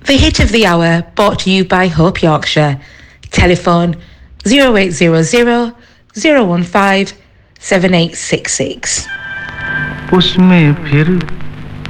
The hit of the hour brought to you by Hope Yorkshire. Telephone 0800 015 7866. उसमें फिर